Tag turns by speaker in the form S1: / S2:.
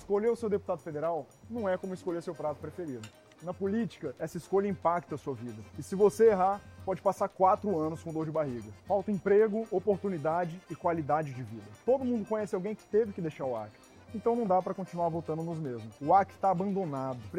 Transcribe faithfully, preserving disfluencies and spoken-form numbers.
S1: Escolher o seu deputado federal não é como escolher seu prato preferido. Na política, essa escolha impacta a sua vida. E se você errar, pode passar quatro anos com dor de barriga. Falta emprego, oportunidade e qualidade de vida. Todo mundo conhece alguém que teve que deixar o Acre. Então não dá para continuar votando nos mesmos. O Acre está abandonado.